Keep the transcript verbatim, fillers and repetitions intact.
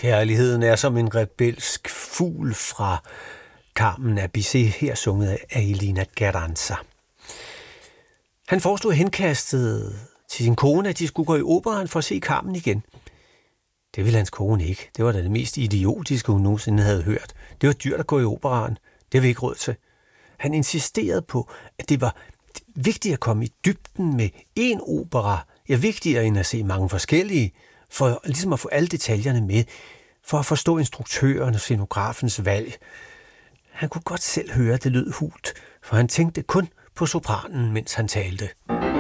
Kærligheden er som en rebelsk fugl fra Carmen af Bizet, her sunget af Elina Carranza. Han foreslog henkastet til sin kone, at de skulle gå i operaen for at se Carmen igen. Det ville hans kone ikke. Det var da det mest idiotiske, hun nogensinde havde hørt. Det var dyrt at gå i operaen. Det har vi ikke råd til. Han insisterede på, at det var vigtigt at komme i dybden med én opera. Ja, vigtigere end at se mange forskellige, for ligesom at få alle detaljerne med, for at forstå instruktøren og scenografens valg. Han kunne godt selv høre, at det lød hult, for han tænkte kun på sopranen, mens han talte.